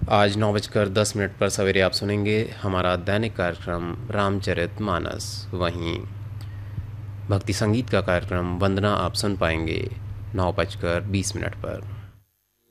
आज 9:10 पर सवेरे आप सुनेंगे हमारा दैनिक कार्यक्रम रामचरितमानस। वहीं भक्ति संगीत का कार्यक्रम वंदना आप सुन पाएंगे 9:20 पर।